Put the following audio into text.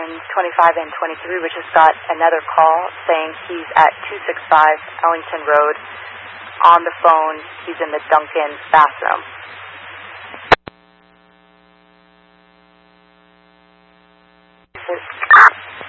lines 25 and 23, we just got another call saying he's at 265 Ellington Road. On the phone, he's in the Dunkin' bathroom.